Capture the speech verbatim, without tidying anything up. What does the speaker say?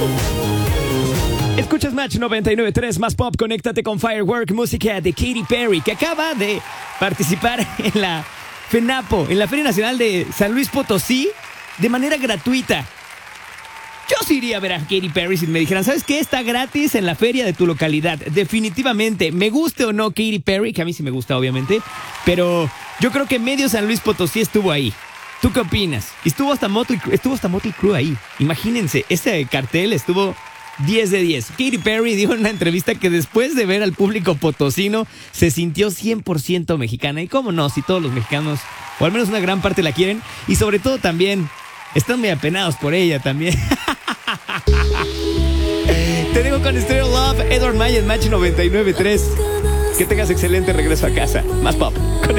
Escuchas Match noventa y nueve punto tres, más pop, conéctate con Firework, música de Katy Perry, que acaba de participar en la FENAPO, en la Feria Nacional de San Luis Potosí, de manera gratuita. Yo sí iría a ver a Katy Perry si me dijeran, ¿sabes qué? Está gratis en la feria de tu localidad. Definitivamente, me guste o no Katy Perry, que a mí sí me gusta, obviamente, pero yo creo que medio San Luis Potosí estuvo ahí. ¿Tú qué opinas? Estuvo hasta Motley, estuvo hasta Motley Crue ahí. Imagínense, ese cartel estuvo diez de diez. Katy Perry dijo en una entrevista que después de ver al público potosino se sintió cien por ciento mexicana. Y cómo no, si todos los mexicanos, o al menos una gran parte la quieren, y sobre todo también están muy apenados por ella también. Te dejo con Stereo Love, Edward Maya en Match noventa y nueve punto tres. Que tengas excelente regreso a casa. Más pop.